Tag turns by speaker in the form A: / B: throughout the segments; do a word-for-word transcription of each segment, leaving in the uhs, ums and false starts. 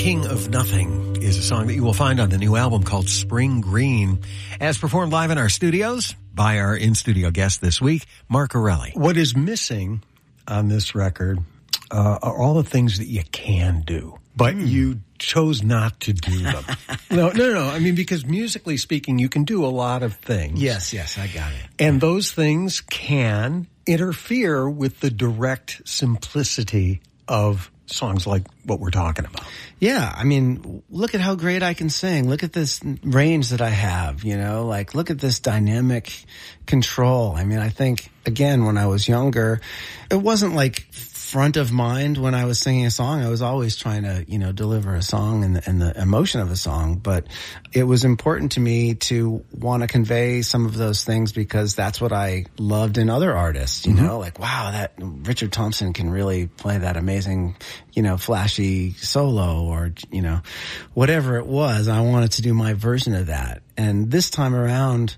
A: King of Nothing is a song that you will find on the new album called Spring Green, as performed live in our studios by our in-studio guest this week, Mark Corelli. What is missing on this record uh, are all the things that you can do, but mm. you chose not to do them. no, no, no. I mean, because musically speaking, you can do a lot of things.
B: Yes, yes, I got it.
A: And those things can interfere with the direct simplicity of songs like what we're talking about.
B: Yeah, I mean, look at how great I can sing. Look at this range that I have, you know, like look at this dynamic control. I mean, I think, again, when I was younger, it wasn't like front of mind when I was singing a song. I was always trying to, you know, deliver a song and the, and the emotion of a song. But it was important to me to want to convey some of those things because that's what I loved in other artists, you mm-hmm. know, like, wow, that Richard Thompson can really play that amazing, you know, flashy solo or, you know, whatever it was. I wanted to do my version of that. And this time around,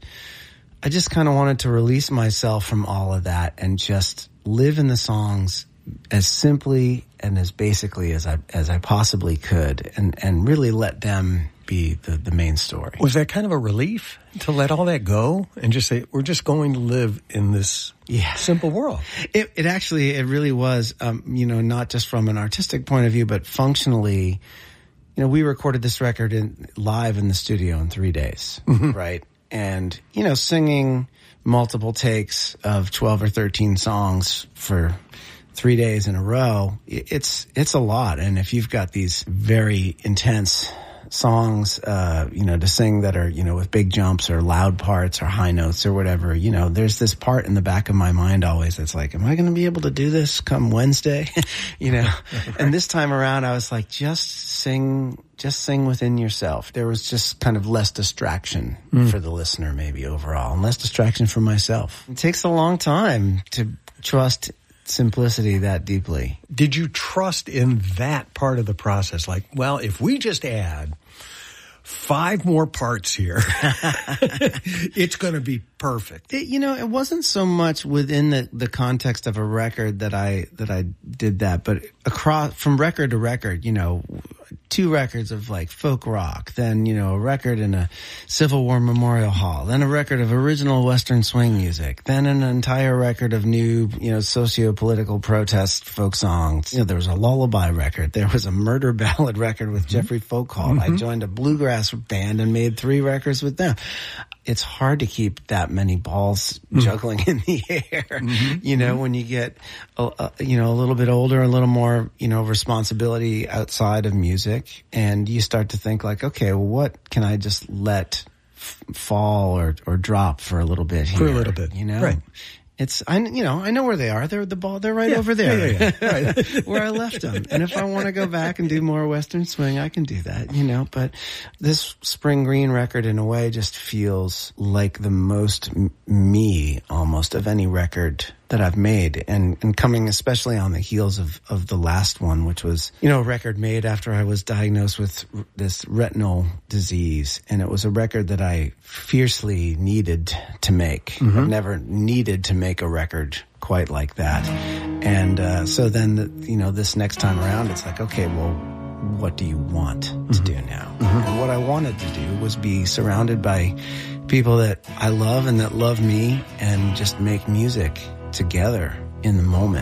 B: I just kind of wanted to release myself from all of that and just live in the songs as simply and as basically as I as I possibly could, and, and really let them be the, the main story.
A: Was that kind of a relief to let all that go and just say, we're just going to live in this yeah. simple world?
B: It, it actually, it really was, um, you know, not just from an artistic point of view, but functionally. You know, we recorded this record in live in the studio in three days, mm-hmm. right? And, you know, singing multiple takes of twelve or thirteen songs for three days in a row, it's it's a lot. And if you've got these very intense songs, uh, you know, to sing that are, you know, with big jumps or loud parts or high notes or whatever, you know, there's this part in the back of my mind always that's like, am I going to be able to do this come Wednesday? you know, right. And this time around I was like, just sing, just sing within yourself. There was just kind of less distraction mm. for the listener maybe overall, and less distraction for myself. It takes a long time to trust simplicity that deeply.
A: Did you trust in that part of the process? Like, well, if we just add five more parts here, it's going to be perfect.
B: It, you know, it wasn't so much within the, the context of a record that I that I did that, but across from record to record, you know, two records of like folk rock, then, you know, a record in a Civil War Memorial Hall, then a record of original Western swing music, then an entire record of new, you know, socio-political protest folk songs. You know, there was a lullaby record. There was a murder ballad record with mm-hmm. Jeffrey Folkhall. Mm-hmm. I joined a bluegrass band and made three records with them. It's hard to keep that many balls juggling in the air, mm-hmm. you know, when you get, a, a, you know, a little bit older, a little more, you know, responsibility outside of music. And you start to think like, okay, well, what can I just let f- fall or, or drop for a little bit here?
A: For a little bit,
B: you know?
A: Right.
B: It's, I, you know, I know where they are. They're the ball. They're right
A: yeah,
B: over there,
A: yeah, yeah, yeah. Right.
B: where I left them. And if I want to go back and do more Western swing, I can do that, you know. But this Spring Green record, in a way, just feels like the most m- me, almost, of any record that I've made, and, and coming especially on the heels of, of the last one, which was, you know, a record made after I was diagnosed with r- this retinal disease. And it was a record that I fiercely needed to make. Mm-hmm. I've never needed to make a record quite like that. And uh, so then, the, you know, this next time around, it's like, okay, well, what do you want mm-hmm. to do now? Mm-hmm. And what I wanted to do was be surrounded by people that I love and that love me, and just make music together in the moment.